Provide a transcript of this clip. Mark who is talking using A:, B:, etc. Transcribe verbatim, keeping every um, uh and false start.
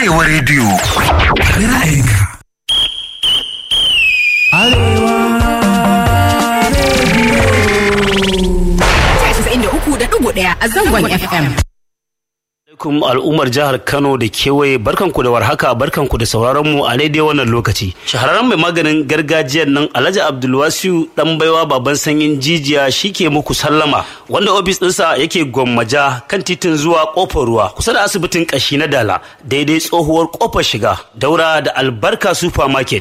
A: Arewa rediyo. Ra'ayinka.
B: Arewa rediyo.
C: casa'in da uku da ɗigo ɗaya a zangon F M.
D: Alaikum al'ummar jihar Kano da kewaye, barkanku da warhaka, barkanku da sauraron mu a daidai wannan lokaci. Shahararren mai maganin gargajiyar nan Alhaji Abdulwasiu dan baiwa baban sanyin jijiya shike muku sallama, wanda ofis ɗinsa yake Gwammaja kan titin zuwa Kofar Ruwa kusa da asibitin kashi na Dala, daidai tsohuwar kofar shiga daura da Albarka Supermarket.